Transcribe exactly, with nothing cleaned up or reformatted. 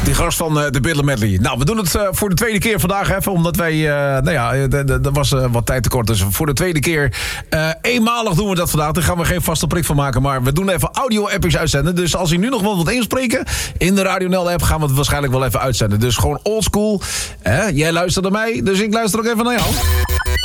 Die gast van uh, de Beatle Medley. Nou, we doen het uh, voor de tweede keer vandaag even. Omdat wij, uh, nou ja, er was uh, wat tijd tekort. Dus voor de tweede keer, uh, eenmalig doen we dat vandaag. Daar gaan we geen vaste prik van maken. Maar we doen even audio-appjes uitzenden. Dus als u nu nog wel wat inspreken in de Radio Nel app, gaan we het waarschijnlijk wel even uitzenden. Dus gewoon oldschool. Uh, jij luistert naar mij, dus ik luister ook even naar jou.